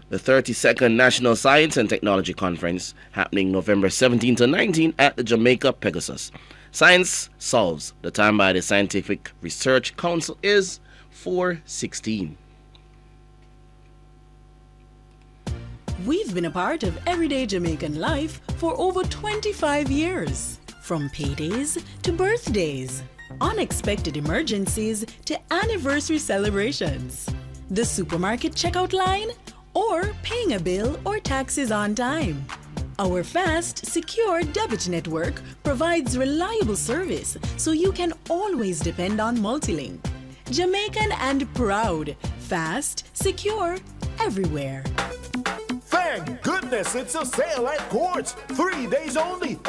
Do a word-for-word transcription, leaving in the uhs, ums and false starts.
The thirty-second National Science and Technology Conference, happening November seventeenth to nineteenth at the Jamaica Pegasus. Science solves. The time by the Scientific Research Council is four sixteen. We've been a part of everyday Jamaican life for over twenty-five years. From paydays to birthdays, unexpected emergencies to anniversary celebrations, the supermarket checkout line, or paying a bill or taxes on time. Our fast, secure debit network provides reliable service so you can always depend on Multilink. Jamaican and proud, fast, secure, everywhere. Thank goodness it's a sale at Quartz. Three days only.